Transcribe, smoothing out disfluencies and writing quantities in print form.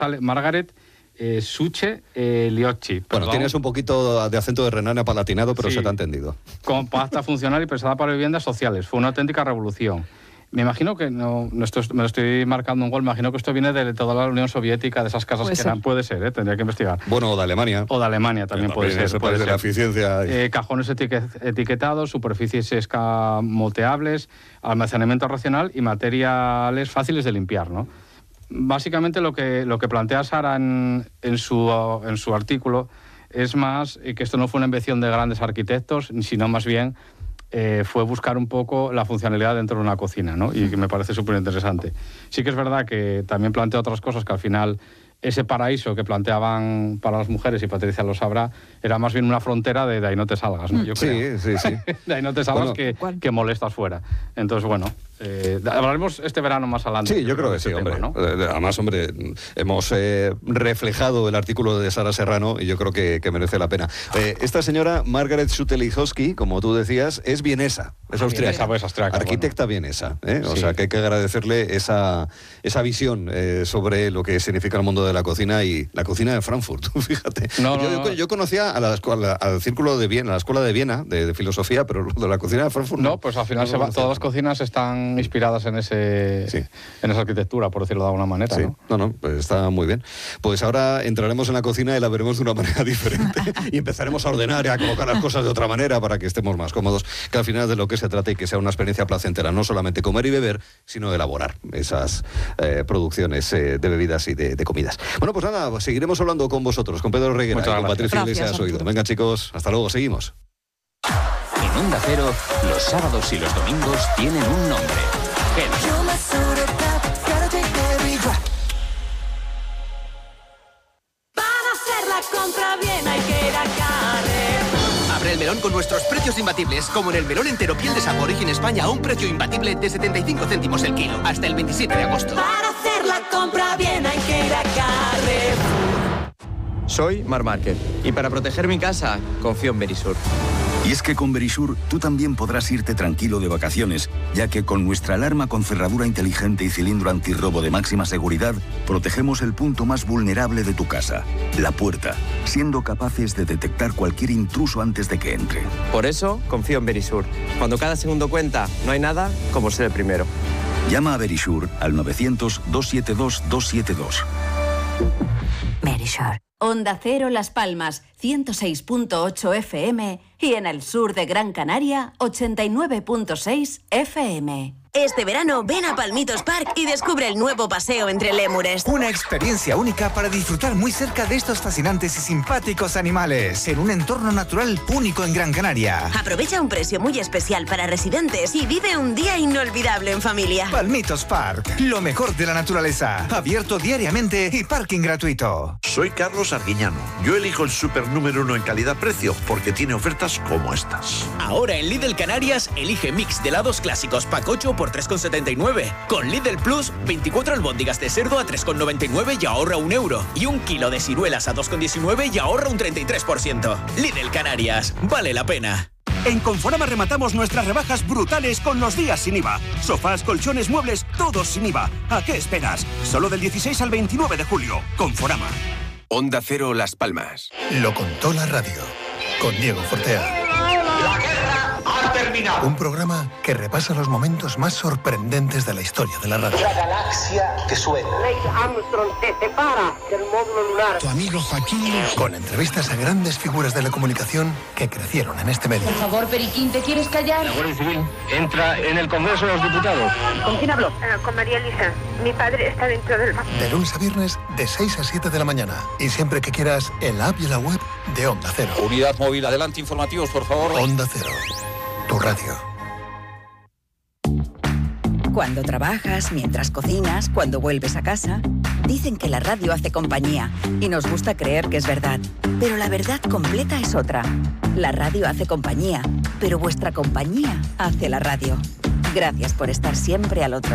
Margaret Suche Liocchi. Bueno, tienes un poquito de acento de Renania Palatinado, pero sí, se te ha entendido. Compacta, funcional y pensada para viviendas sociales. Fue una auténtica revolución. Me imagino que me lo estoy marcando un gol, me imagino que esto viene de toda la Unión Soviética, de esas casas que eran, puede ser, tendría que investigar. Bueno, o de Alemania. O de Alemania también puede ser. Puede ser la eficiencia. Cajones etiquetados, superficies escamoteables, almacenamiento racional y materiales fáciles de limpiar, ¿no? Básicamente lo que plantea Sara en su artículo es más que esto no fue una invención de grandes arquitectos, sino más bien fue buscar un poco la funcionalidad dentro de una cocina, ¿no? Y que me parece súper interesante. Sí que es verdad que también plantea otras cosas que al final ese paraíso que planteaban para las mujeres, y Patricia lo sabrá, era más bien una frontera de ahí no te salgas, ¿no? Yo creo. Sí. De ahí no te salgas, que molestas fuera. Entonces, bueno, hablaremos este verano más adelante. Sí, yo creo que sí, hombre. Tema, ¿no? Además, hombre, hemos reflejado el artículo de Sara Serrano y yo creo que merece la pena. Esta señora, Margaret Suche-Lihotzky, como tú decías, es vienesa, es austriaca. Arquitecta vienesa, ¿eh? O sea, que hay que agradecerle esa visión sobre lo que significa el mundo de la cocina y la cocina de Frankfurt, fíjate. Yo conocía al círculo de Viena, a la escuela de Viena, de filosofía, pero de la cocina de Frankfurt no. Pues al final todas las cocinas están inspiradas en esa arquitectura, por decirlo de alguna manera, sí. ¿no? Pues está muy bien. Pues ahora entraremos en la cocina y la veremos de una manera diferente y empezaremos a ordenar y a colocar las cosas de otra manera para que estemos más cómodos, que al final es de lo que se trata y que sea una experiencia placentera, no solamente comer y beber, sino elaborar esas producciones de bebidas y de comidas. Bueno, pues nada, seguiremos hablando con vosotros, con Pedro Reguera y con Patricia Iglesias Oído. Venga, chicos, hasta luego, seguimos. En Onda Cero, los sábados y los domingos tienen un nombre. Para hacer la compra bien hay que ir a Carrefour. Abre el melón con nuestros precios imbatibles, como en el melón entero piel de Sabor Origen España a un precio imbatible de 75 céntimos el kilo, hasta el 27 de agosto. Para hacer la compra bien hay que ir a Carrefour. Soy Marc Márquez y para proteger mi casa confío en Verisur. Y es que con Verisur tú también podrás irte tranquilo de vacaciones, ya que con nuestra alarma con cerradura inteligente y cilindro antirrobo de máxima seguridad, protegemos el punto más vulnerable de tu casa, la puerta, siendo capaces de detectar cualquier intruso antes de que entre. Por eso confío en Verisur. Cuando cada segundo cuenta, no hay nada como ser el primero. Llama a Verisur al 900-272-272. Verisur. Onda Cero Las Palmas, 106.8 FM y en el sur de Gran Canaria, 89.6 FM. Este verano ven a Palmitos Park y descubre el nuevo paseo entre lémures. Una experiencia única para disfrutar muy cerca de estos fascinantes y simpáticos animales, en un entorno natural único en Gran Canaria. Aprovecha un precio muy especial para residentes y vive un día inolvidable en familia. Palmitos Park, lo mejor de la naturaleza, abierto diariamente y parking gratuito. Soy Carlos Arguiñano. Yo elijo el súper número 1 en calidad-precio porque tiene ofertas como estas. Ahora en Lidl Canarias, elige mix de helados clásicos pack 8 por 3,79. Con Lidl Plus, 24 albóndigas de cerdo a 3,99 y ahorra €1. Y un kilo de ciruelas a 2,19 y ahorra un 33%. Lidl Canarias, vale la pena. En Conforama rematamos nuestras rebajas brutales con los días sin IVA. Sofás, colchones, muebles, todos sin IVA. ¿A qué esperas? Solo del 16 al 29 de julio. Conforama. Onda Cero Las Palmas. Lo contó la radio. Con Diego Fortea. La guerra ha terminado. Un programa que repasa los momentos más sorprendentes de la historia de la radio. La galaxia que suena. Neil Armstrong se separa del módulo lunar. Tu amigo Joaquín. Con entrevistas a grandes figuras de la comunicación que crecieron en este medio. Por favor, Periquín, ¿te quieres callar? La Guardia Civil entra en el Congreso de los Diputados. ¿Con quién habló? Con María Elisa. Mi padre está dentro del banco. De lunes a viernes, de 6 a 7 de la mañana. Y siempre que quieras, en la app y en la web de Onda Cero. Unidad móvil, adelante, informativos, por favor. Onda Cero, tu radio. Cuando trabajas, mientras cocinas, cuando vuelves a casa, dicen que la radio hace compañía y nos gusta creer que es verdad. Pero la verdad completa es otra. La radio hace compañía, pero vuestra compañía hace la radio. Gracias por estar siempre al otro